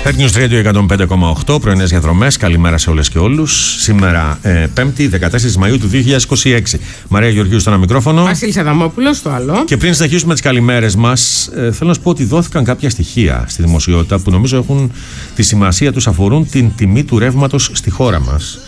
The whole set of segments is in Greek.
News Radio 105,8, πρωινές διαδρομές. Καλημέρα σε όλες και όλους. Σήμερα 5η, 14 Μαΐου του 2026. Μαρία Γεωργίου στο ένα μικρόφωνο. Βασίλης Αδαμόπουλος στο άλλο. Και πριν συνεχίσουμε τις καλημέρες μας, θέλω να σου πω ότι δόθηκαν κάποια στοιχεία στη δημοσιότητα που νομίζω έχουν τη σημασία τους, αφορούν την τιμή του ρεύματος στη χώρα μας.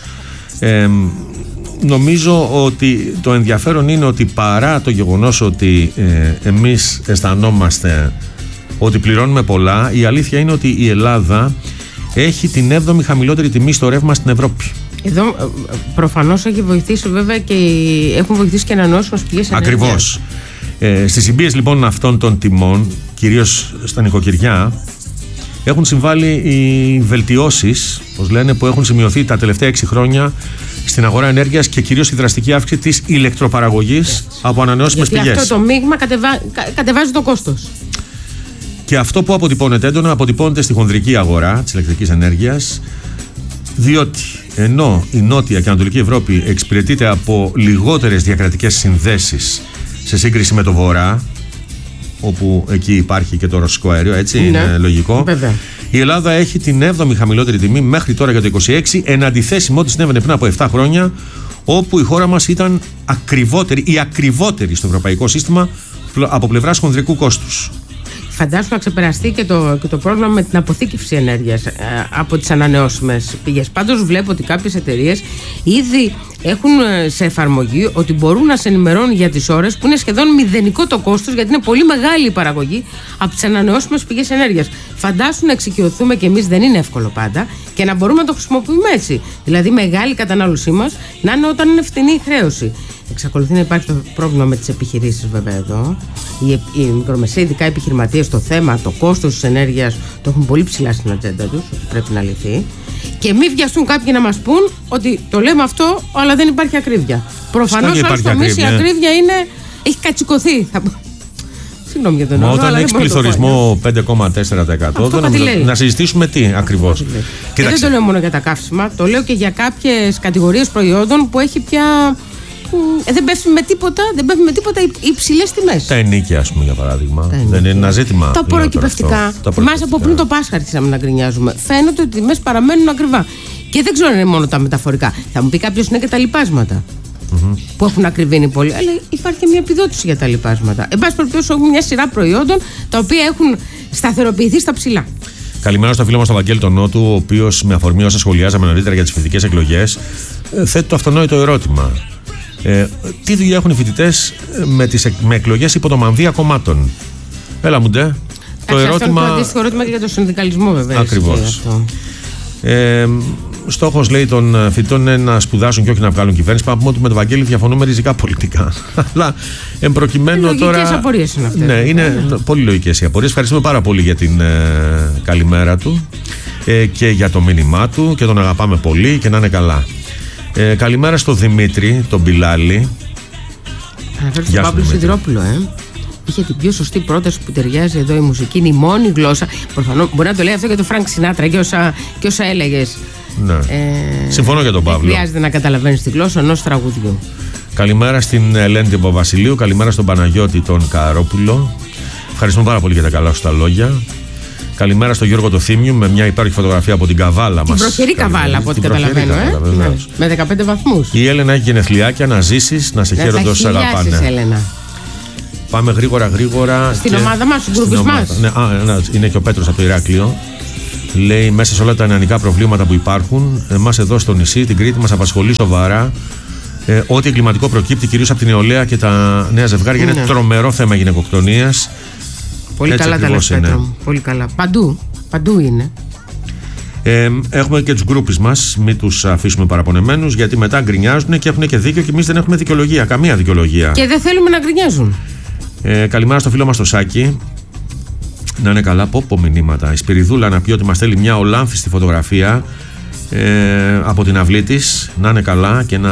Νομίζω ότι το ενδιαφέρον είναι ότι παρά το γεγονός ότι εμείς αισθανόμαστε ότι πληρώνουμε πολλά, η αλήθεια είναι ότι η Ελλάδα έχει την 7η χαμηλότερη τιμή στο ρεύμα στην Ευρώπη. Εδώ προφανώς έχει βοηθήσει βέβαια και έχουν βοηθήσει και ανανεώσιμες πηγές ενέργειας. Ακριβώς. Στις συμπίες λοιπόν αυτών των τιμών, κυρίως στα νοικοκυριά, έχουν συμβάλει οι βελτιώσεις, όπως λένε, που έχουν σημειωθεί τα τελευταία 6 χρόνια στην αγορά ενέργειας και κυρίως η δραστική αύξηση της ηλεκτροπαραγωγής από ανανεώσιμες πηγές. Γιατί αυτό το μείγμα κατεβάζει το κόστος. Και αυτό που αποτυπώνεται έντονα, αποτυπώνεται στη χονδρική αγορά της ηλεκτρικής ενέργειας, διότι ενώ η Νότια και Ανατολική Ευρώπη εξυπηρετείται από λιγότερες διακρατικές συνδέσεις σε σύγκριση με το Βορρά, όπου εκεί υπάρχει και το ρωσικό αέριο, έτσι, ναι, είναι λογικό. Βέβαια. Η Ελλάδα έχει την 7η χαμηλότερη τιμή μέχρι τώρα για το 26, εν αντιθέσει με ό,τι συνέβαινε πριν από 7 χρόνια, όπου η χώρα μας ήταν η ακριβότερη στο ευρωπαϊκό σύστημα από πλευράς χονδρικού κόστους. Φαντάσου να ξεπεραστεί και το πρόβλημα με την αποθήκευση ενέργειας από τις ανανεώσιμες πηγές. Πάντως βλέπω ότι κάποιες εταιρείες ήδη έχουν σε εφαρμογή ότι μπορούν να σε ενημερώνουν για τις ώρες που είναι σχεδόν μηδενικό το κόστος, γιατί είναι πολύ μεγάλη η παραγωγή από τις ανανεώσιμες πηγές ενέργειας. Φαντάσου να εξοικειωθούμε κι εμείς, δεν είναι εύκολο πάντα, και να μπορούμε να το χρησιμοποιούμε έτσι. Δηλαδή, μεγάλη κατανάλωσή μας να είναι όταν είναι φτηνή η χρέωση. Εξακολουθεί να υπάρχει το πρόβλημα με τις επιχειρήσεις, βέβαια, εδώ. Οι μικρομεσαίοι, ειδικά οι επιχειρηματίες, το θέμα, το κόστος της ενέργειας το έχουν πολύ ψηλά στην ατζέντα τους, ότι πρέπει να λυθεί. Και μην βιαστούν κάποιοι να μας πούν ότι το λέμε αυτό, αλλά δεν υπάρχει ακρίβεια. Προφανώς σε άλλους τομείς η ακρίβεια έχει κατσικωθεί. Συγγνώμη για τον όρο. Όταν έχει πληθωρισμό 5,4%, να συζητήσουμε τι ακριβώς. Δεν το λέω μόνο για τα καύσιμα, το λέω και για κάποιες κατηγορίες προϊόντων που έχει πια. Δεν πέφτουν με τίποτα οι υψηλές τιμές. Τα ενίκια, ας πούμε, για παράδειγμα. Δεν είναι ένα ζήτημα. Τα απορροκυπευτικά. Μας από πριν το Πάσχα αρχίσαμε να γκρινιάζουμε. Φαίνεται ότι οι τιμές παραμένουν ακριβά. Και δεν ξέρω αν είναι μόνο τα μεταφορικά. Θα μου πει κάποιος είναι και τα λιπάσματα. Που έχουν ακριβήνει πολύ. Αλλά υπάρχει και μια επιδότηση για τα λιπάσματα. Εν πάση περιπτώσει, έχουμε μια σειρά προϊόντων τα οποία έχουν σταθεροποιηθεί στα ψηλά. Καλημέρα στο φίλο μας τον Βαγγέλη τον Νότου, ο οποίος με αφορμή όσα σχολιάζαμε νωρίτερα για τις φοιτητικές εκλογές, θέτει το αυτονόητο ερώτημα. Τι δουλειά έχουν οι φοιτητές με εκλογές υπό το μανδύα κομμάτων? Έλα μου ντε. Το ερώτημα. Αυτό είναι το αντίστοιχο ερώτημα και για το συνδικαλισμό, βέβαια. Ακριβώς. Στόχος, λέει, των φοιτητών είναι να σπουδάσουν και όχι να βγάλουν κυβέρνηση. Πάμε ότι με τον Βαγγέλη διαφωνούμε ριζικά πολιτικά. Αλλά εμπροκειμένου τώρα. Λογικές απορίες είναι αυτές. Ναι, είναι πολύ λογικές οι απορίες. Ευχαριστούμε πάρα πολύ για την καλημέρα του και για το μήνυμά του και τον αγαπάμε πολύ και να είναι καλά. Καλημέρα στο Δημήτρη, τον Μπιλάλη. Αναφέρω στον Παύλο Σιδηρόπουλο, Είχε την πιο σωστή πρόταση που ταιριάζει εδώ η μουσική. Είναι η μόνη γλώσσα. Προφανώς μπορεί να το λέει αυτό για τον Φρανκ Σινάτρα και όσα έλεγες. Ναι. Συμφωνώ για τον Παύλο. Δεν χρειάζεται να καταλαβαίνεις τη γλώσσα ενός τραγουδιού. Καλημέρα στην Ελένη την Παπαβασιλείου. Καλημέρα στον Παναγιώτη τον Καρόπουλο. Ευχαριστούμε πάρα πολύ για τα καλά σου τα λόγια. Καλημέρα στον Γιώργο το Θήμιου με μια υπέροχη φωτογραφία από την Καβάλα μας. Την βροχερή Καβάλα, από ό,τι καταλαβαίνω. Ναι. Με 15 βαθμούς. Η Έλενα έχει γενεθλιάκια, να ζήσεις, να σε χαίρονται όσοι αγαπάνε. Έλενα. Πάμε γρήγορα. Στην ομάδα μας, στους γκρουπis μας. Ναι, είναι και ο Πέτρος από το Ηράκλειο. Λέει, μέσα σε όλα τα νεανικά προβλήματα που υπάρχουν, εμάς εδώ στο νησί, την Κρήτη, μας απασχολεί σοβαρά ό,τι εγκληματικό προκύπτει, κυρίως από την νεολαία και τα νέα ζευγάρια. Είναι τρομερό θέμα γυναικοκτονίας. Πολύ καλά τα λες, Πέτρο μου. Πολύ καλά. Παντού είναι. Έχουμε και τους γκρουπis μας, μην τους αφήσουμε παραπονεμένους, γιατί μετά γκρινιάζουν και έχουν και δίκιο και εμείς δεν έχουμε δικαιολογία, καμία δικαιολογία. Και δεν θέλουμε να γκρινιάζουν. Καλημέρα στο φίλο μας το Σάκη. Να είναι καλά, πω μηνύματα. Η Σπυριδούλα να πει ότι μας στέλνει μια ολάνθιστη φωτογραφία από την αυλή της. Να είναι καλά και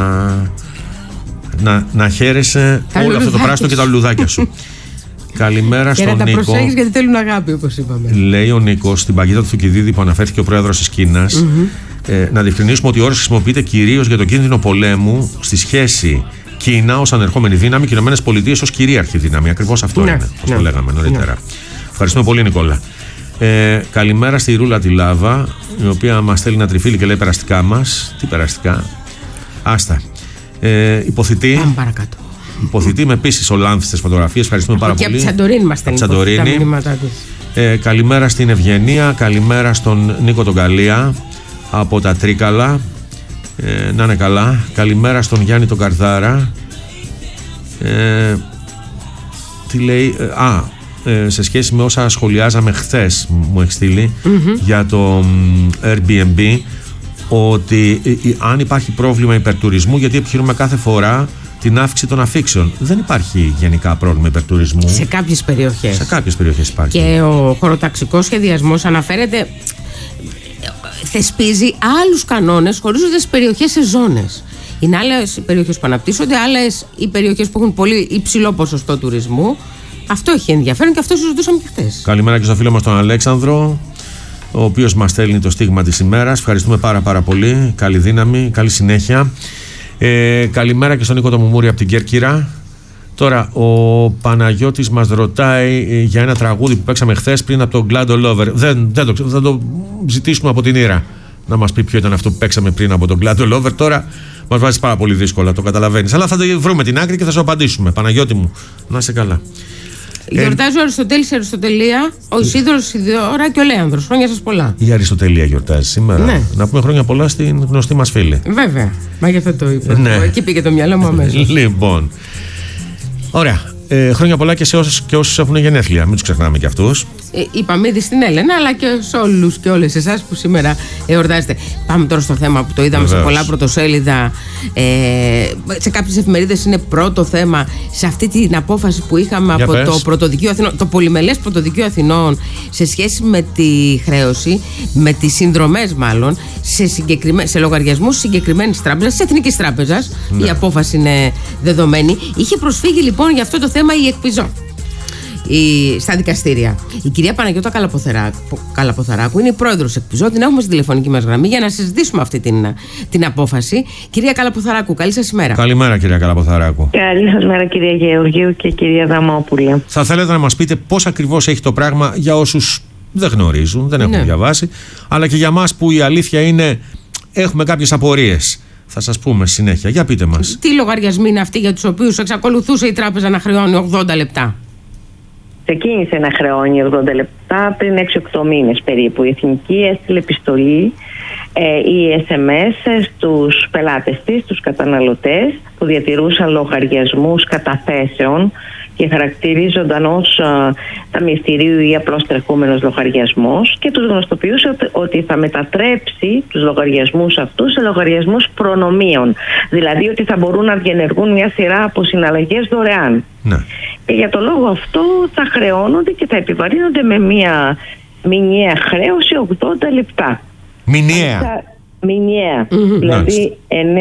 να χαίρεσαι όλο αυτό το πράσινο και τα λουλουδάκια σου. Καλημέρα στον Νίκο. Και να τα προσέχεις γιατί θέλουν αγάπη, όπως είπαμε. Λέει ο Νίκος στην παγίδα του Θουκυδίδη που αναφέρθηκε ο πρόεδρος της Κίνας. Να διευκρινίσουμε ότι ο όρος χρησιμοποιείται κυρίως για τον κίνδυνο πολέμου στη σχέση Κίνα ως ανερχόμενη δύναμη και ΗΠΑ ως κυρίαρχη δύναμη. Ακριβώς αυτό είναι, όπως το λέγαμε νωρίτερα. Ευχαριστούμε πολύ, Νικόλα. Καλημέρα στη Ρούλα τη Λάβα, η οποία μας στέλνει ένα τριφύλι και λέει περαστικά μας. Τι περαστικά? Άστα. Υποθητή. Πάμε παρακάτω. Υποθητή με επίσης ολάνθιστες φωτογραφίες. Ευχαριστούμε πάρα πολύ. Και από τη Σαντορίνη μας στέλνει τα μηνύματά της. Καλημέρα στην Ευγενία. Καλημέρα στον Νίκο τον Καλία από τα Τρίκαλα. Να είναι καλά. Καλημέρα στον Γιάννη τον Καρδάρα. Τι λέει? Σε σχέση με όσα σχολιάζαμε χθες, μου έχει στείλει για το Airbnb, ότι αν υπάρχει πρόβλημα υπερτουρισμού, γιατί επιχειρούμε κάθε φορά την αύξηση των αφήξεων. Δεν υπάρχει γενικά πρόβλημα υπερτουρισμού. Σε κάποιες περιοχές. Σε κάποιες περιοχές υπάρχει. Και ο χωροταξικός σχεδιασμός αναφέρεται, θεσπίζει άλλους κανόνες χωρίζοντας τις περιοχές σε ζώνες. Είναι άλλες οι περιοχές που αναπτύσσονται, άλλες οι περιοχές που έχουν πολύ υψηλό ποσοστό τουρισμού. Αυτό έχει ενδιαφέρον και αυτό συζητούσαμε και χθες. Καλημέρα και στο φίλο μας τον Αλέξανδρο, ο οποίος μας στέλνει το στίγμα της ημέρας. Ευχαριστούμε πάρα πολύ. Καλή δύναμη, καλή συνέχεια. Καλημέρα και στον Νίκο το Μουμούρη από την Κέρκυρα. Τώρα, ο Παναγιώτης μας ρωτάει για ένα τραγούδι που παίξαμε χθες πριν από τον Glad All Over. Θα το ζητήσουμε από την Ήρα να μας πει ποιο ήταν αυτό που παίξαμε πριν από τον Glad All Over. Τώρα μας βάζει πάρα πολύ δύσκολα, το καταλαβαίνεις. Αλλά θα το βρούμε την άκρη και θα σου απαντήσουμε. Παναγιώτη μου, να είσαι καλά. Γιορτάζει ο Αριστοτέλης, η Αριστοτελεία, ο Ισίδωρος, η Ιδεώρα και ο Λέανδρος. Χρόνια σας πολλά. Η Αριστοτελεία γιορτάζει σήμερα. Ναι. Να πούμε χρόνια πολλά στην γνωστή μας φίλη. Βέβαια. Μα γι' αυτό το είπα. Ναι. Εκεί πήγε το μυαλό μου αμέσως. Λοιπόν. Ωραία. Χρόνια πολλά και σε όσους έχουν γενέθλια. Μην τους ξεχνάμε και αυτούς. Είπαμε ήδη στην Έλενα, αλλά και σε όλους και όλες εσάς που σήμερα εορτάζετε. Πάμε τώρα στο θέμα που το είδαμε σε πολλά πρωτοσέλιδα. Σε κάποιες εφημερίδες είναι πρώτο θέμα. Σε αυτή την απόφαση που είχαμε από το Πρωτοδικείο Αθηνών, το Πολυμελές Πρωτοδικείο Αθηνών, σε σχέση με τη χρέωση, με τις συνδρομές μάλλον, σε λογαριασμούς συγκεκριμένης τράπεζας, της Εθνικής Τράπεζας. Ναι. Η απόφαση είναι δεδομένη. Είχε προσφύγει λοιπόν για αυτό το θέμα η ΕΚΠΙΖΟ στα δικαστήρια. Η κυρία Παναγιώτα Καλαποθαράκου είναι η πρόεδρος ΕΚΠΙΖΟ. Την έχουμε στη τηλεφωνική μας γραμμή για να συζητήσουμε αυτή την απόφαση. Κυρία Καλαποθαράκου, καλή σας ημέρα. Καλημέρα, κυρία Καλαποθαράκου. Καλή σας μέρα, κυρία Γεωργίου και κυρία Δαμόπουλε. Θα θέλετε να μας πείτε πώς ακριβώς έχει το πράγμα για όσους δεν γνωρίζουν, δεν έχουν διαβάσει, αλλά και για μας που η αλήθεια είναι έχουμε κάποιες απορίες. Θα σας πούμε συνέχεια. Για πείτε μας. Τι λογαριασμοί είναι αυτοί για τους οποίους εξακολουθούσε η τράπεζα να χρεώνει 80 λεπτά? Ξεκίνησε να χρεώνει 80 λεπτά πριν 6-8 μήνες περίπου. Η Εθνική έστειλε επιστολή ή SMS στους πελάτες της, τους καταναλωτές που διατηρούσαν λογαριασμούς καταθέσεων και χαρακτηρίζονταν ως ταμιευτηρίου ή απλώς τρεχούμενος λογαριασμός, και τους γνωστοποιούσε ότι θα μετατρέψει τους λογαριασμούς αυτούς σε λογαριασμούς προνομίων. Δηλαδή ότι θα μπορούν να διενεργούν μια σειρά από συναλλαγές δωρεάν. Ναι. Και για το λόγο αυτό θα χρεώνονται και θα επιβαρύνονται με μια μηνιαία χρέωση 80 λεπτά. Μηνιαία. Δηλαδή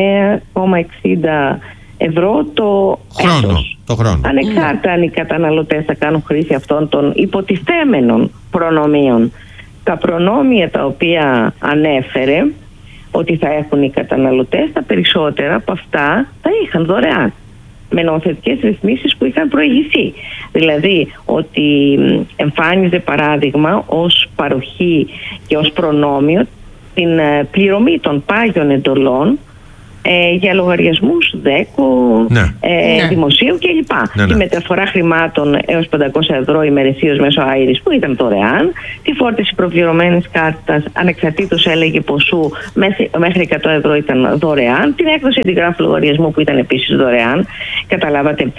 9,60 ευρώ το χρόνο. Ανεξάρτητα αν οι καταναλωτές θα κάνουν χρήση αυτών των υποτιθέμενων προνομίων. Τα προνόμια τα οποία ανέφερε ότι θα έχουν οι καταναλωτές, τα περισσότερα από αυτά τα είχαν δωρεάν, με νομοθετικές ρυθμίσεις που είχαν προηγηθεί. Δηλαδή ότι εμφάνιζε παράδειγμα ως παροχή και ως προνόμιο την πληρωμή των πάγιων εντολών για λογαριασμούς ΔΕΚΟ, δημοσίου κλπ. Τη μεταφορά χρημάτων έως 500 ευρώ ημερησίως μέσω Άιρις που ήταν δωρεάν, τη φόρτιση προπληρωμένης κάρτας ανεξαρτήτως έλεγε ποσού μέχρι 100 ευρώ ήταν δωρεάν, την έκδοση αντιγράφου λογαριασμού που ήταν επίσης δωρεάν. Καταλάβατε.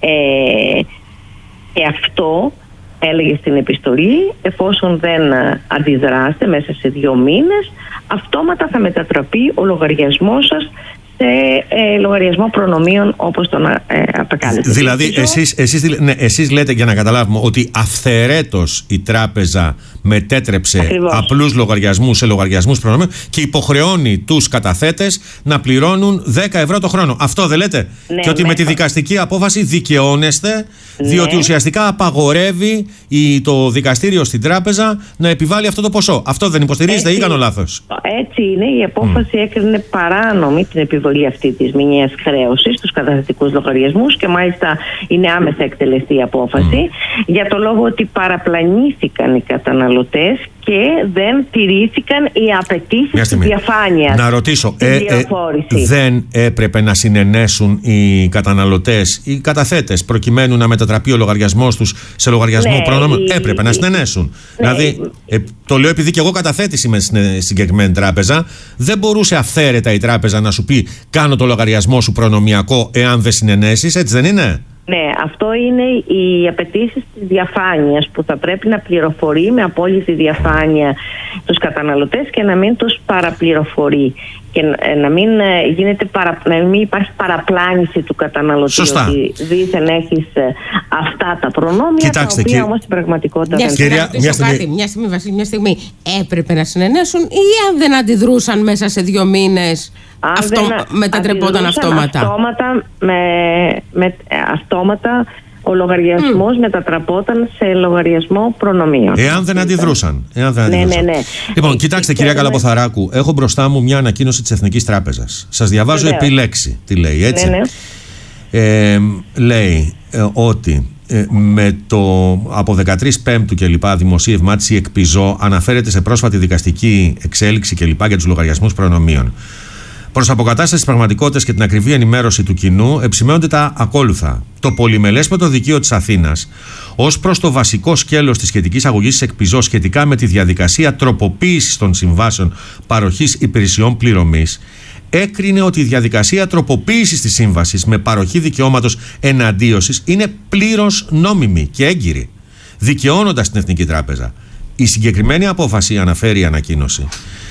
Και αυτό έλεγε στην επιστολή, εφόσον δεν αντιδράστε μέσα σε 2 μήνες, αυτόματα θα μετατραπεί ο λογαριασμός σας σε λογαριασμό προνομίων, όπως τον αποκάλεσε. Δηλαδή εσείς λέτε, για να καταλάβουμε, ότι αυθαιρέτως η τράπεζα μετέτρεψε απλούς λογαριασμούς σε λογαριασμούς προνομίων και υποχρεώνει τους καταθέτες να πληρώνουν 10 ευρώ το χρόνο. Αυτό δεν λέτε? Και ότι με τη δικαστική απόφαση δικαιώνεστε, διότι ουσιαστικά απαγορεύει το δικαστήριο στην τράπεζα να επιβάλλει αυτό το ποσό. Αυτό δεν υποστηρίζετε ή κάνω λάθος? Έτσι είναι. Η απόφαση έκρινε παράνομη την επιβολή αυτή της μηνιαίας χρέωσης στους καταθετικούς λογαριασμούς και μάλιστα είναι άμεσα εκτελεστή η απόφαση, για το λόγο ότι παραπλανήθηκαν οι καταναλωτές καταναλωτές και δεν τηρήθηκαν οι απαιτήσεις της διαφάνειας. Να ρωτήσω, δεν έπρεπε να συνενέσουν οι καταναλωτές, οι καταθέτες, προκειμένου να μετατραπεί ο λογαριασμός τους σε λογαριασμό προνομίων? Έπρεπε να συνενέσουν. Δηλαδή, το λέω επειδή και εγώ καταθέτης είμαι στην συγκεκριμένη τράπεζα, δεν μπορούσε αυθαίρετα η τράπεζα να σου πει κάνω το λογαριασμό σου προνομιακό εάν δεν συνενέσεις, έτσι δεν είναι? Ναι, αυτό είναι οι απαιτήσεις της διαφάνειας, που θα πρέπει να πληροφορεί με απόλυτη διαφάνεια τους καταναλωτές και να μην τους παραπληροφορεί και να μην υπάρχει παραπλάνηση του καταναλωτή. Σωστά. Ότι δήθεν έχεις αυτά τα προνόμια. Κοιτάξτε, τα οποία όμως στην πραγματικότητα δεν είναι. Μια στιγμή έπρεπε να συνενέσουν, ή αν δεν αντιδρούσαν μέσα σε 2 μήνες μετατρεπόταν αυτόματα? Αυτόματα ο λογαριασμός μετατραπόταν σε λογαριασμό προνομίων. Εάν δεν αντιδρούσαν. Ναι. Λοιπόν, κοιτάξτε, κυρία Καλαποθαράκου, έχω μπροστά μου μια ανακοίνωση της Εθνικής Τράπεζας. Σας διαβάζω επί λέξη τι λέει, έτσι. Ναι. Λέει ότι από 13 Πέμπτου και λοιπά δημοσίευμά της η ΕΚΠΙΖΟ αναφέρεται σε πρόσφατη δικαστική εξέλιξη και λοιπά για τους λογαριασμούς προνομίων. Προς αποκατάσταση της πραγματικότητας και την ακριβή ενημέρωση του κοινού, επισημαίνονται τα ακόλουθα. Το πολυμελές πρωτοδικείο της Αθήνας, ως προς το βασικό σκέλος της σχετικής αγωγής της ΕΚΠΙΖΟ σχετικά με τη διαδικασία τροποποίησης των συμβάσεων παροχής υπηρεσιών πληρωμής, έκρινε ότι η διαδικασία τροποποίησης της σύμβασης με παροχή δικαιώματος εναντίωσης είναι πλήρως νόμιμη και έγκυρη, δικαιώνοντας την Εθνική Τράπεζα. Η συγκεκριμένη απόφαση, αναφέρει η ανακοίνωση,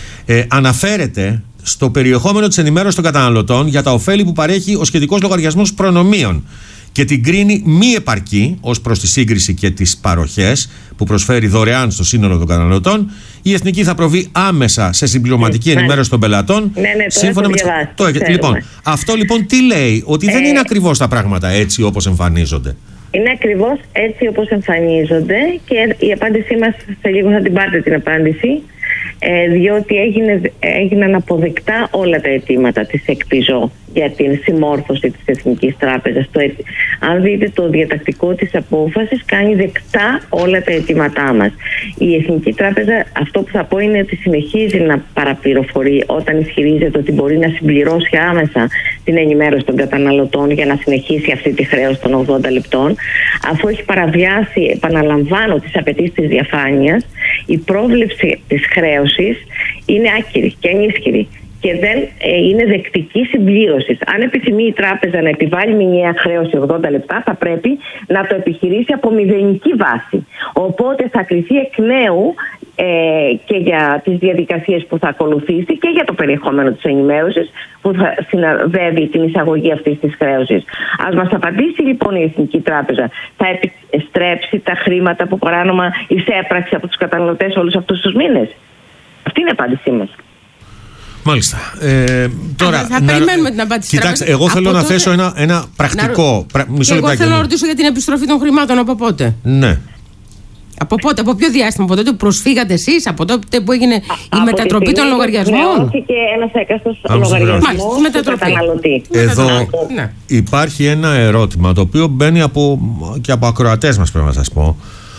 αναφέρεται στο περιεχόμενο της ενημέρωσης των καταναλωτών για τα ωφέλη που παρέχει ο σχετικός λογαριασμός προνομίων και την κρίνει μη επαρκή ως προς τη σύγκριση και τις παροχές που προσφέρει δωρεάν στο σύνολο των καταναλωτών. Η Εθνική θα προβεί άμεσα σε συμπληρωματική ενημέρωση των πελατών. Σύμφωνα με λοιπόν, αυτό λοιπόν τι λέει? Ότι δεν είναι ακριβώς τα πράγματα έτσι όπως εμφανίζονται. Είναι ακριβώς έτσι όπως εμφανίζονται, και η απάντησή μας σε λίγο θα την πάρετε την απάντηση, διότι έγιναν αποδεκτά όλα τα αιτήματα της ΕΚΠΙΖΟ για την συμμόρφωση της Εθνικής Τράπεζας. Αν δείτε το διατακτικό της απόφασης, κάνει δεκτά όλα τα αιτήματά μας. Η Εθνική Τράπεζα, αυτό που θα πω είναι ότι συνεχίζει να παραπληροφορεί όταν ισχυρίζεται ότι μπορεί να συμπληρώσει άμεσα την ενημέρωση των καταναλωτών για να συνεχίσει αυτή τη χρέωση των 80 λεπτών, αφού έχει παραβιάσει, επαναλαμβάνω, τις απαιτήσεις της διαφάνειας. Η πρόβλεψη της χρέωσης είναι άκυρη και ανίσχυρη και δεν είναι δεκτική συμπλήρωση. Αν επιθυμεί η τράπεζα να επιβάλλει μηνιαία χρέωση 80 λεπτά, θα πρέπει να το επιχειρήσει από μηδενική βάση. Οπότε θα κριθεί εκ νέου και για τις διαδικασίες που θα ακολουθήσει και για το περιεχόμενο της ενημέρωσης που θα συναδεύει την εισαγωγή αυτής της χρέωσης. Ας μας απαντήσει λοιπόν η Εθνική Τράπεζα, θα επιστρέψει τα χρήματα που παράνομα εισέπραξε από τους καταναλωτές όλους αυτούς τους μήνες? Αυτή είναι η απάντησή μας. Μάλιστα. Τώρα, θα περιμένουμε την απάντηση. Κοιτάξτε, εγώ θέλω να θέσω ένα πρακτικό. Εγώ θέλω να ρωτήσω για την επιστροφή των χρημάτων από πότε. Ναι. Από πότε, από ποιο διάστημα, από τότε που προσφύγατε εσείς, από τότε που έγινε η μετατροπή των λογαριασμών? Μειώθηκε ένας έκαστος λογαριασμός του καταναλωτή. Εδώ υπάρχει ένα ερώτημα το οποίο μπαίνει και από ακροατές μας, πρέπει να σας πω,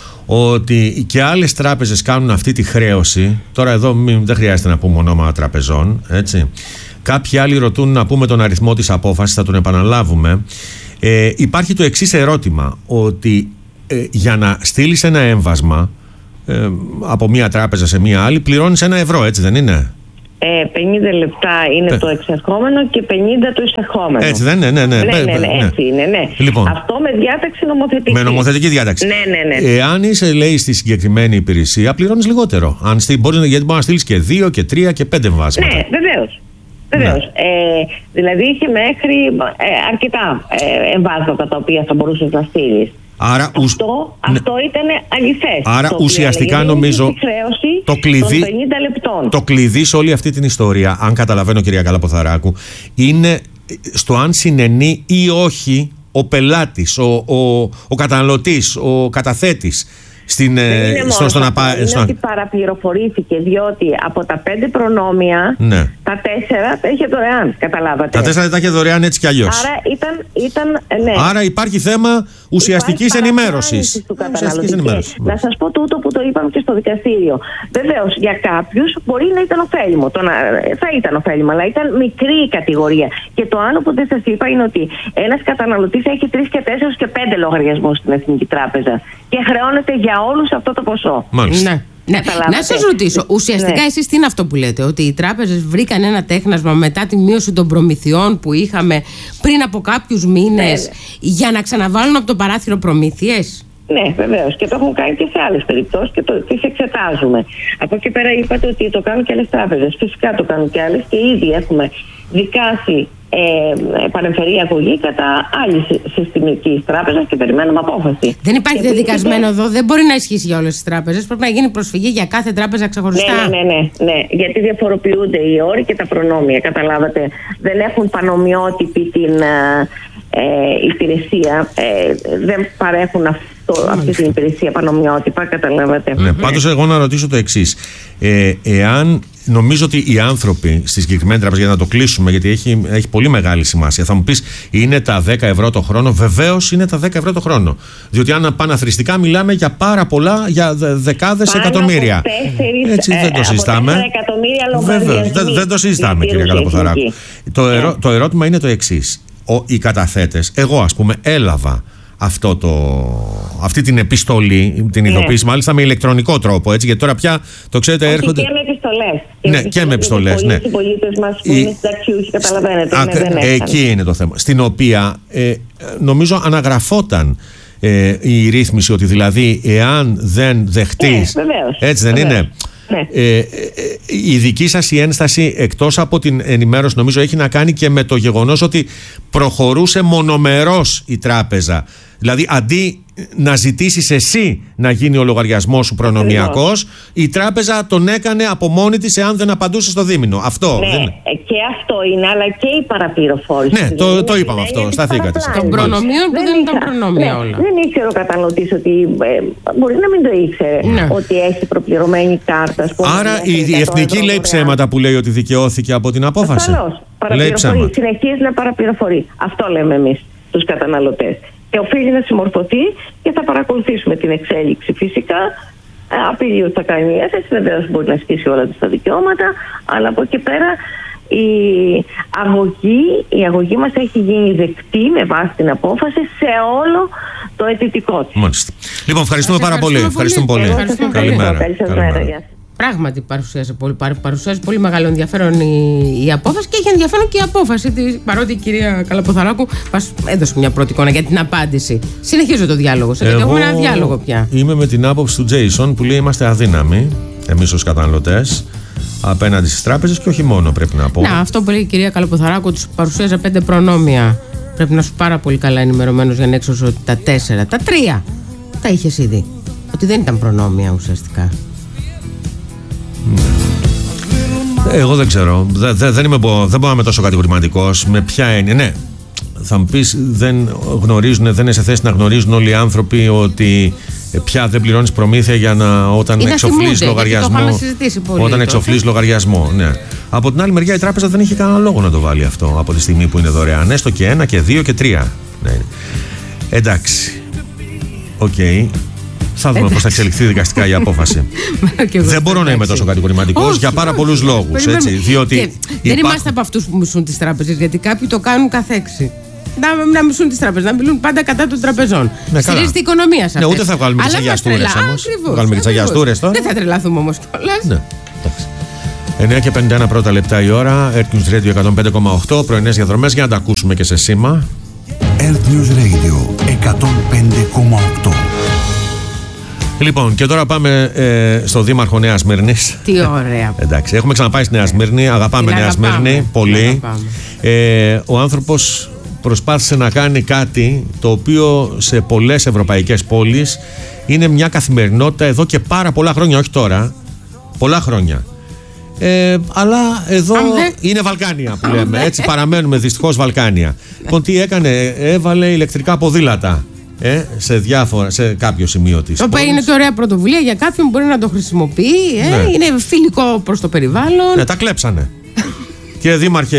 ότι και άλλες τράπεζες κάνουν αυτή τη χρέωση. Τώρα εδώ δεν χρειάζεται να πούμε ονόματα τραπεζών, έτσι. Κάποιοι άλλοι ρωτούν να πούμε τον αριθμό της απόφασης, θα τον επαναλάβουμε. Υπάρχει το εξής ερώτημα, ότι για να στείλεις ένα έμβασμα από μία τράπεζα σε μία άλλη πληρώνεις €1, έτσι δεν είναι? 50 λεπτά είναι το εξερχόμενο και 50 το εισερχόμενο. Έτσι δεν είναι? Ναι, έτσι είναι, ναι. Λοιπόν, αυτό με διάταξη νομοθετική. Με νομοθετική διάταξη. Ναι. Εάν είσαι, λέει, στη συγκεκριμένη υπηρεσία, πληρώνεις λιγότερο. Γιατί μπορεί να στείλεις και 2 και 3 και 5 εμβάσματα. Ναι, βεβαίως. Ναι. Δηλαδή είχε μέχρι αρκετά εμβάσματα τα οποία θα μπορούσες να στείλεις. Άρα, αυτό ήταν αληθές. Άρα ουσιαστικά νομίζω το κλειδί σε όλη αυτή την ιστορία, αν καταλαβαίνω, κυρία Καλαποθαράκου, είναι στο αν συνενεί ή όχι ο πελάτης, ο καταναλωτής, ο καταθέτης. Είναι ότι παραπληροφορήθηκε, διότι από τα 5 προνόμια, τα Τα 4 τα είχε δωρεάν, καταλάβατε. Τα 4 τα είχε δωρεάν έτσι κι αλλιώς. Άρα ήταν ναι. Άρα υπάρχει θέμα ουσιαστικής ενημέρωσης. Να σας πω τούτο που το είπαμε και στο δικαστήριο. Βεβαίως, για κάποιους μπορεί να ήταν ωφέλιμο. Θα ήταν ωφέλιμο, αλλά ήταν μικρή η κατηγορία. Και το άλλο που δεν σας είπα είναι ότι ένας καταναλωτής έχει 3 και 4 και 5 λογαριασμούς στην Εθνική Τράπεζα και χρεώνεται για όλους αυτό το ποσό. Μάλιστα. Ναι. Ναι. Να σας ρωτήσω, ουσιαστικά εσείς τι είναι αυτό που λέτε, ότι οι τράπεζες βρήκαν ένα τέχνασμα μετά τη μείωση των προμηθειών που είχαμε πριν από κάποιους μήνες για να ξαναβάλουν από το παράθυρο προμήθειες? Ναι, βεβαίως. Και το έχουν κάνει και σε άλλες περιπτώσεις και τις εξετάζουμε. Από εκεί πέρα είπατε ότι το κάνουν και άλλες τράπεζες. Φυσικά το κάνουν και άλλες και ήδη έχουμε δικάσει παρεμφερή αγωγή κατά άλλη συστημική τράπεζα και περιμένουμε απόφαση. Δεν υπάρχει δεδικασμένο εδώ, δεν μπορεί να ισχύσει για όλες τις τράπεζες. Πρέπει να γίνει προσφυγή για κάθε τράπεζα ξεχωριστά. Ναι. Γιατί διαφοροποιούνται οι όροι και τα προνόμια. Καταλάβατε. Δεν έχουν πανομοιότυπη την υπηρεσία. Δεν παρέχουν αυτή την υπηρεσία πανομοιότυπα. Καταλάβατε. Ναι, πάντως, εγώ να ρωτήσω το εξής. Εάν νομίζω ότι οι άνθρωποι στη συγκεκριμένη τράπεζα, για να το κλείσουμε, γιατί έχει πολύ μεγάλη σημασία, θα μου πεις, είναι τα 10 ευρώ το χρόνο? Βεβαίως είναι τα 10 ευρώ το χρόνο. Διότι αν πάνε αθροιστικά, μιλάμε για πάρα πολλά, για δεκάδες εκατομμύρια. Έτσι δεν το συζητάμε. Βεβαίως, δεν το συζητάμε, κυρία Καλαποθαράκου. Το ερώτημα είναι το εξής. Οι καταθέτες, εγώ ας πούμε, έλαβα αυτή την επιστολή, την ειδοποίηση, μάλιστα με ηλεκτρονικό τρόπο, έτσι, γιατί τώρα πια το ξέρετε, έρχονται. Και με επιστολές. Ναι, και με επιστολές. Ναι. Οι πολίτες μας που είναι συνταξιούχοι, καταλαβαίνετε. Εκεί είναι το θέμα. Στην οποία νομίζω αναγραφόταν η ρύθμιση ότι δηλαδή εάν δεν δεχτείς. Έτσι δεν είναι? Ναι. Η δική σας η ένσταση, εκτός από την ενημέρωση, νομίζω έχει να κάνει και με το γεγονός ότι προχωρούσε μονομερός η τράπεζα. Δηλαδή αντί να ζητήσεις εσύ να γίνει ο λογαριασμός σου προνομιακός, η τράπεζα τον έκανε από μόνη της εάν δεν απαντούσε στο δίμηνο. Αυτό ναι, δεν... και αυτό είναι, αλλά και η παραπληροφόρηση. Ναι, το είπαμε αυτό, σταθήκατε. Των προνομίων που δεν ήταν προνόμια όλα. Δεν ήξερε ο καταναλωτής ότι, μπορεί να μην το ήξερε, ότι έχει προπληρωμένη κάρτα. Άρα η Εθνική λέει ψέματα που λέει ότι δικαιώθηκε από την απόφαση. Λέει ψέματα. Συνεχίζει να παραπληροφορεί. Αυτό λέμε εμείς τους καταναλωτές. Και οφείλει να συμμορφωθεί και θα παρακολουθήσουμε την εξέλιξη φυσικά. Απειλεί ότι θα κάνει έφεση, βεβαίως μπορεί να ασκήσει όλα τα δικαιώματα, αλλά από εκεί πέρα η αγωγή μας έχει γίνει δεκτή με βάση την απόφαση σε όλο το αιτητικό της. Μάλιστα. Λοιπόν, ευχαριστούμε πάρα πολύ. Ευχαριστούμε πολύ. Καλημέρα. Πράγματι παρουσιάζει πολύ μεγάλο ενδιαφέρον η απόφαση και έχει ενδιαφέρον και η απόφαση. Παρότι η κυρία Καλαποθαράκου μας έδωσε μια πρώτη εικόνα για την απάντηση. Συνεχίζω το διάλογο. Έχουμε ένα διάλογο πια. Είμαι με την άποψη του Τζέισον που λέει είμαστε αδύναμοι εμείς ως καταναλωτές απέναντι στις τράπεζες και όχι μόνο, πρέπει να πω. Να, αυτό που λέει η κυρία Καλαποθαράκου, τους παρουσίαζε 5 προνόμια. Πρέπει να είσαι πάρα πολύ καλά ενημερωμένος για να έξω ότι τα 4, τα 3 τα είχες ήδη. Ότι δεν ήταν προνόμια ουσιαστικά. Εγώ δεν ξέρω. Δεν μπορώ να είμαι τόσο κατηγορηματικός. Με ποια έννοια? Ναι, θα μου πεις, δεν είναι σε θέση να γνωρίζουν όλοι οι άνθρωποι ότι πια δεν πληρώνεις προμήθεια για όταν εξοφλείς λογαριασμό. Όταν εξοφλείς λογαριασμό, ναι. Από την άλλη μεριά η τράπεζα δεν έχει κανένα λόγο να το βάλει αυτό από τη στιγμή που είναι δωρεάν. Έστω και 1 και 2 και 3. Ναι. Εντάξει. Οκ. Θα δούμε πώς θα εξελιχθεί δικαστικά η απόφαση. Δεν μπορώ να είμαι τόσο κατηγορηματικός για πάρα πολλούς λόγους. Δεν είμαστε από αυτούς που μισούν τις τράπεζες, γιατί κάποιοι το κάνουν καθέξη. Να μισούν τις τράπεζες, να μιλούν πάντα κατά των τραπεζών. Στηρίζεται η οικονομία σας. Ναι, ούτε θα βγάλουμε τις αγιαστούρες όμως. Βγάλουμε τις αγιαστούρες τώρα. Δεν θα τρελαθούμε όμως κιόλας. Ναι, εντάξει. 9 και 51 πρώτα λεπτά η ώρα. Earth News Radio 105,8. Πρωινές διαδρομές για να τα ακούσουμε και σε σήμα. Earth News Radio 105,8. Λοιπόν, και τώρα πάμε στο Δήμαρχο Νέας Σμύρνης. Τι ωραία. Εντάξει, έχουμε ξαναπάει στη Νέα Σμύρνη. Αγαπάμε Νέα Σμύρνη πολύ. Ο άνθρωπος προσπάθησε να κάνει κάτι το οποίο σε πολλές ευρωπαϊκές πόλεις είναι μια καθημερινότητα εδώ και πάρα πολλά χρόνια. Όχι τώρα, πολλά χρόνια. Αλλά εδώ είναι Βαλκάνια που λέμε. Έτσι παραμένουμε δυστυχώς Βαλκάνια. Λοιπόν, τι έκανε? Έβαλε ηλεκτρικά ποδήλατα. Σε κάποιο σημείο της. Το οποίο είναι μια ωραία πρωτοβουλία για κάποιον που μπορεί να το χρησιμοποιεί. Είναι φιλικό προς το περιβάλλον. Ναι, τα κλέψανε. Κύριε Δήμαρχε,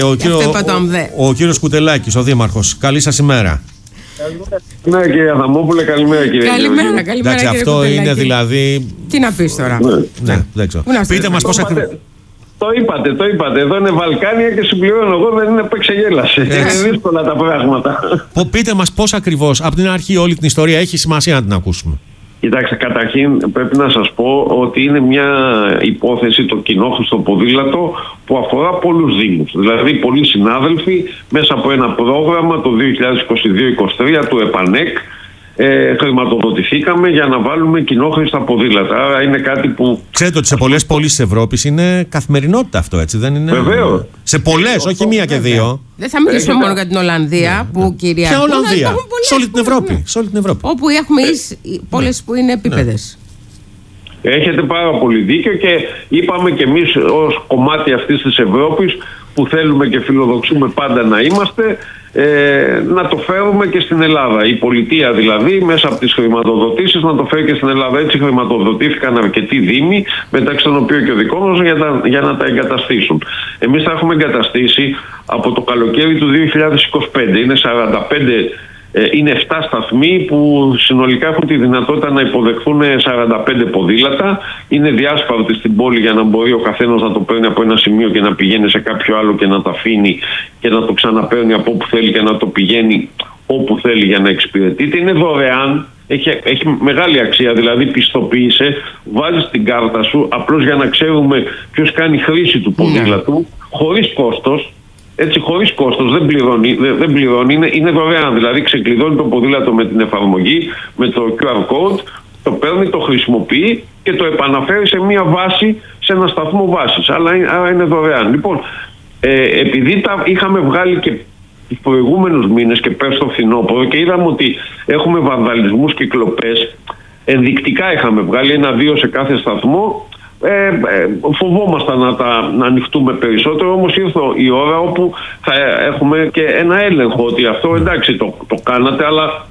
ο κύριος Κουτελάκης, ο Δήμαρχος, καλή σας ημέρα. Ναι, κύριε Αδαμόπουλε, καλημέρα κύριε. Καλημέρα, Εντάξει, αυτό Κουτελάκη. είναι δηλαδή. Τι να πεις τώρα. Ναι, δεν ξέρω. Πείτε μας πώς ακριβώς. Το είπατε. Εδώ είναι Βαλκάνια και συμπληρώνω εγώ, δεν είναι που εξεγέλασε. Είναι δύσκολα τα πράγματα. Πείτε μας πώς ακριβώς, από την αρχή όλη την ιστορία, έχει σημασία να την ακούσουμε. Κοιτάξτε, καταρχήν πρέπει να σας πω ότι είναι μια υπόθεση, το κοινόχρηστο ποδήλατο, που αφορά πολλούς δήμους. Δηλαδή πολλοί συνάδελφοι μέσα από ένα πρόγραμμα το 2022-2023 του ΕΠΑΝΕΚ χρηματοδοτηθήκαμε για να βάλουμε κοινόχρηστα ποδήλατα. Άρα είναι κάτι που... Ξέρετε ότι σε πολλές πόλεις της Ευρώπης είναι καθημερινότητα αυτό, έτσι δεν είναι? Βεβαίως. Σε πολλές, όχι μία και δύο. Δεν θα μιλήσουμε μόνο για την Ολλανδία που κυριαρχούν. Ποια Ολλανδία? Σε όλη την Ευρώπη. Σε όλη την Ευρώπη. Όπου έχουμε πόλεις που είναι επίπεδες. Έχετε πάρα πολύ δίκιο και είπαμε και εμείς ως κομμάτι αυτής της Ευρώπης που θέλουμε και φιλοδοξούμε πάντα να είμαστε, να το φέρουμε και στην Ελλάδα. Η πολιτεία δηλαδή μέσα από τις χρηματοδοτήσεις να το φέρει και στην Ελλάδα. Έτσι χρηματοδοτήθηκαν αρκετοί δήμοι, μεταξύ των οποίων και ο δικός μας, για να τα εγκαταστήσουν. Εμείς τα έχουμε εγκαταστήσει από το καλοκαίρι του 2025. Είναι είναι 7 σταθμοί που συνολικά έχουν τη δυνατότητα να υποδεχθούν 45 ποδήλατα. Είναι διάσπαρτοι στην πόλη για να μπορεί ο καθένας να το παίρνει από ένα σημείο και να πηγαίνει σε κάποιο άλλο και να τα αφήνει και να το ξαναπαίρνει από όπου θέλει και να το πηγαίνει όπου θέλει για να εξυπηρετείται. Είναι δωρεάν, έχει μεγάλη αξία, δηλαδή πιστοποίησε, βάζεις την κάρτα σου απλώς για να ξέρουμε ποιος κάνει χρήση του ποδήλατου, χωρίς κόστος. Έτσι, χωρίς κόστος, δεν πληρώνει, είναι δωρεάν. Δηλαδή, ξεκλειδώνει το ποδήλατο με την εφαρμογή, με το QR code, το παίρνει, το χρησιμοποιεί και το επαναφέρει σε μια βάση, σε ένα σταθμό βάσης. Άρα είναι δωρεάν. Λοιπόν, επειδή τα είχαμε βγάλει και τους προηγούμενους μήνες και πέρσι στο φθινόπωρο και είδαμε ότι έχουμε βανδαλισμούς και κλοπές, ενδεικτικά είχαμε βγάλει 1-2 σε κάθε σταθμό. Φοβόμασταν να ανοιχτούμε περισσότερο, όμως ήρθε η ώρα όπου θα έχουμε και ένα έλεγχο ότι αυτό εντάξει το κάνατε, αλλά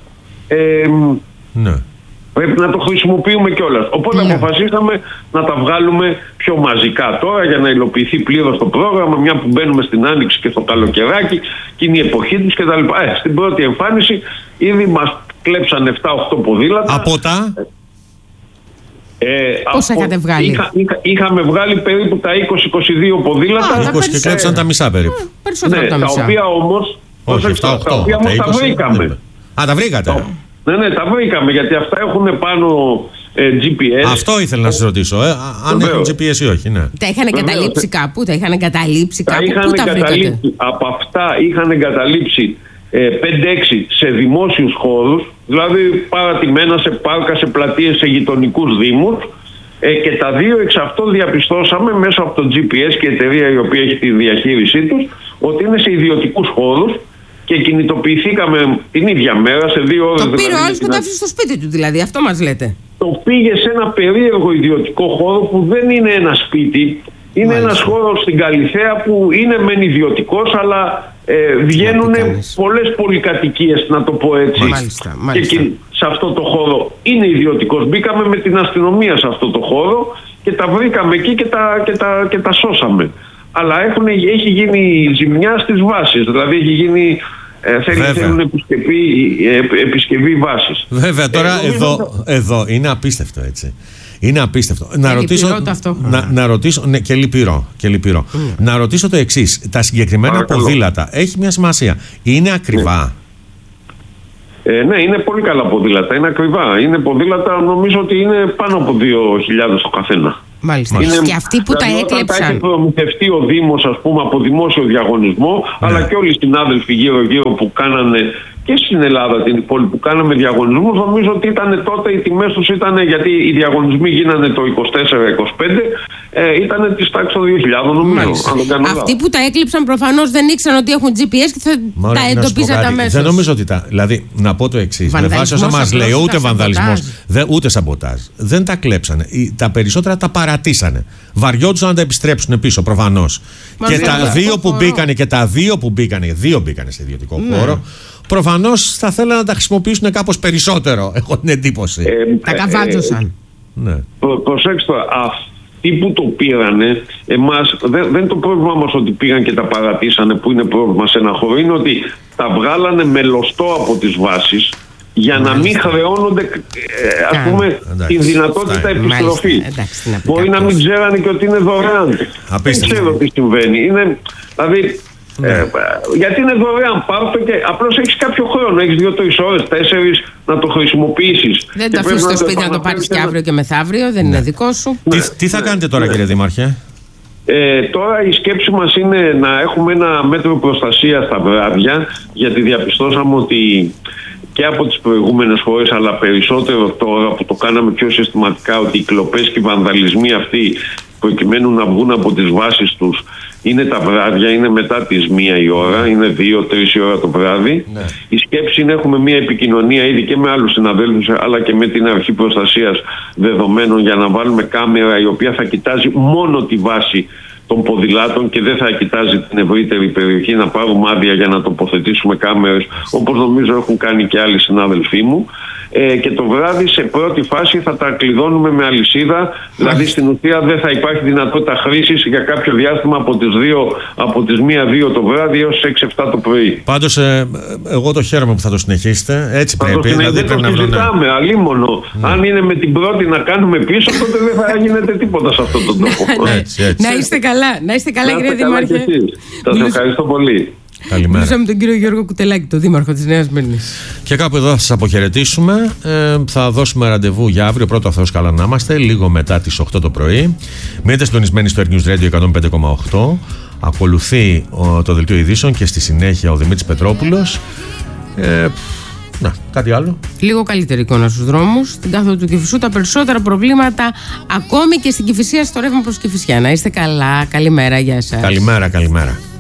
πρέπει να το χρησιμοποιούμε κιόλας. Οπότε αποφασίσαμε να τα βγάλουμε πιο μαζικά τώρα για να υλοποιηθεί πλήρως το πρόγραμμα, μια που μπαίνουμε στην άνοιξη και στο καλοκαιράκι και είναι η εποχή της κτλ. Στην πρώτη εμφάνιση ήδη μας κλέψαν 7-8 ποδήλατα. Από τα... Πόσα είχατε βγάλει? Είχαμε βγάλει περίπου τα 20-22 ποδήλατα. 20 και κλέψαν τα μισά περίπου. Περισσότερα από τα μισά. Τα οποία όμως τα βρήκαμε. Τα βρήκατε? Ναι, τα βρήκαμε γιατί αυτά έχουν πάνω GPS. Αυτό ήθελα να σας ρωτήσω, αν έχουν GPS ή όχι. Ναι. Τα είχαν εγκαταλείψει κάπου, πού τα βρήκατε? Από αυτά είχαν εγκαταλείψει 5-6 σε δημόσιους χώρους, δηλαδή παρατημένα σε πάρκα, σε πλατείες, σε γειτονικούς δήμους, και τα 2 εξ αυτών διαπιστώσαμε μέσω από το GPS και η εταιρεία η οποία έχει τη διαχείρισή τους ότι είναι σε ιδιωτικούς χώρους και κινητοποιηθήκαμε την ίδια μέρα σε 2 ώρες. Το πήρε ο άλλος και το άφησε στο σπίτι του, δηλαδή, αυτό μας λέτε? Το πήγε σε ένα περίεργο ιδιωτικό χώρο που δεν είναι ένα σπίτι. Είναι ένας χώρος στην Καλιθέα που είναι μεν ιδιωτικός, αλλά βγαίνουν πολλές πολυκατοικίες, να το πω έτσι. Μάλιστα. Και σε αυτό το χώρο είναι ιδιωτικός. Μπήκαμε με την αστυνομία σε αυτό το χώρο και τα βρήκαμε εκεί και τα σώσαμε. Αλλά έχει γίνει ζημιά στις βάσεις. Δηλαδή έχει γίνει... θέλουν επισκευή βάσης. Βέβαια, τώρα εδώ είναι απίστευτο, έτσι. Είναι απίστευτο. Να ρωτήσω. Ναι, και λυπηρό. Να ρωτήσω το εξής. Τα συγκεκριμένα ποδήλατα έχει μια σημασία. Είναι ακριβά? Ναι, είναι πολύ καλά ποδήλατα. Είναι ακριβά. Είναι ποδήλατα, νομίζω ότι είναι πάνω από 2.000 το καθένα. Μάλιστα. Και αυτοί που τα έκλεψαν. Όταν τα έχει προμηθευτεί ο Δήμος, ας πούμε, από δημόσιο διαγωνισμό, αλλά και όλοι οι συνάδελφοι γύρω-γύρω που κάνανε και στην Ελλάδα την πόλη που κάναμε διαγωνισμούς, νομίζω ότι ήταν τότε οι τιμές τους ήταν, γιατί οι διαγωνισμοί γίνανε το 24-25, ήταν της τάξης των 2.000 νομίζω. Αυτοί που τα έκλειψαν προφανώς δεν ήξεραν ότι έχουν GPS και θα τα εντοπίζατε αμέσως. Δεν νομίζω ότι δηλαδή, να πω το εξής. Με βάση όσα μας λέει, ούτε βανδαλισμός, ούτε σαμποτάζ. Δεν τα κλέψανε. Τα περισσότερα τα παρατήσανε. Βαριόντουσαν να τα επιστρέψουν πίσω προφανώς. Και τα 2 που μπήκανε και τα 2 που μπήκανε, 2 μπήκανε σε ιδιωτικό χώρο. Προφανώς θα θέλανε να τα χρησιμοποιήσουν κάπως περισσότερο. Έχω την εντύπωση. Τα καβάτζωσαν. Ναι. Προσέξτε, αυτοί που το πήρανε, εμάς δεν είναι το πρόβλημα μας ότι πήγαν και τα παρατήσανε, που είναι πρόβλημα σε ένα χώρο, είναι ότι τα βγάλανε μελωστό από τις βάσεις για να μην χρεώνονται, ας πούμε, την δυνατότητα επιστροφή. Μπορεί να μην ξέρανε και ότι είναι δωρεάν. Δεν ξέρω τι συμβαίνει. Δηλαδή, γιατί είναι δωρεάν, πάρ' το και απλώς έχεις κάποιο χρόνο. Έχεις 2-3 ώρες, 4 να το χρησιμοποιήσεις. Δεν το αφήσεις στο σπίτι να το πάρεις και αύριο και μεθαύριο, δεν είναι δικό σου. Τι θα κάνετε τώρα, κύριε Δήμαρχε? Τώρα η σκέψη μας είναι να έχουμε ένα μέτρο προστασίας στα βράδια, γιατί διαπιστώσαμε ότι και από τις προηγούμενες φορές, αλλά περισσότερο τώρα που το κάναμε πιο συστηματικά, ότι οι κλοπές και οι βανδαλισμοί αυτοί, προκειμένου να βγουν από τις βάσεις τους, είναι τα βράδια, είναι μετά τις 1 η ώρα, είναι 2-3 η ώρα το βράδυ. Ναι. Η σκέψη είναι έχουμε μια επικοινωνία ήδη και με άλλους συναδέλφους, αλλά και με την Αρχή Προστασίας Δεδομένων, για να βάλουμε κάμερα η οποία θα κοιτάζει μόνο τη βάση των ποδηλάτων και δεν θα κοιτάζει την ευρύτερη περιοχή, να πάρουμε άδεια για να τοποθετήσουμε κάμερες, όπως νομίζω έχουν κάνει και άλλοι συνάδελφοί μου. Και το βράδυ σε πρώτη φάση θα τα κλειδώνουμε με αλυσίδα, δηλαδή στην ουσία δεν θα υπάρχει δυνατότητα χρήσης για κάποιο διάστημα από τις 1-2 το βράδυ έως 6-7 το πρωί. Πάντως εγώ το χαίρομαι που θα το συνεχίσετε, έτσι πρέπει. Δηλαδή το συζητάμε, αλίμονο. Αν είναι με την πρώτη να κάνουμε πίσω, τότε δεν θα γίνεται τίποτα σε αυτόν τον τόπο. Να είστε καλά κύριε Δήμαρχε. Σας ευχαριστώ πολύ. Καλημέρα. Μιλήσαμε τον κύριο Γιώργο Κουτελάκη, τον Δήμαρχο της Νέας Μύρνης. Και κάπου εδώ θα σας αποχαιρετήσουμε. Θα δώσουμε ραντεβού για αύριο, πρώτο ο Θεός καλά να είμαστε, λίγο μετά τις 8 το πρωί. Μείνετε συντονισμένοι στο Air News Radio 105,8. Ακολουθεί το δελτίο ειδήσεων και στη συνέχεια ο Δημήτρης Πετρόπουλος. Κάτι άλλο. Λίγο καλύτερη εικόνα στους δρόμους. Στην κάθοδο του Κηφισού τα περισσότερα προβλήματα, ακόμη και στην Κηφισία, στο ρεύμα προς Κηφισιά. Να είστε καλά. Καλημέρα, γεια σας. Καλημέρα.